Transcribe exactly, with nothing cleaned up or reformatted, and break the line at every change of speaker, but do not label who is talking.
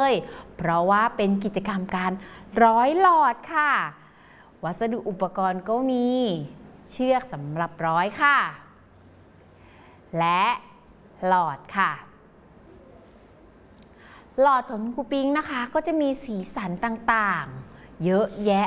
เพราะว่าเป็นกิจกรรมการร้อยหลอดค่ะวัสดุอุปกรณ์ก็มีเชือกสำหรับร้อยค่ะและหลอดค่ะหลอดของครูปิงนะคะก็จะมีสีสันต่างๆเยอะแยะ